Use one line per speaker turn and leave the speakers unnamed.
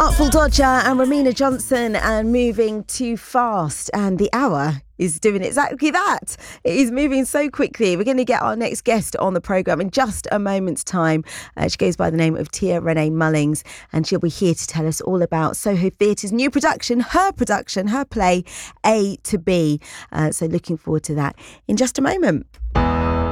Artful Dodger and Romina Johnson and Moving Too Fast, and the hour is doing exactly that. It is moving so quickly. We're going to get our next guest on the programme in just a moment's time. She goes by the name of Tia Renee Mullings, and she'll be here to tell us all about Soho Theatre's new production, her play, A to B. So looking forward to that in just a moment.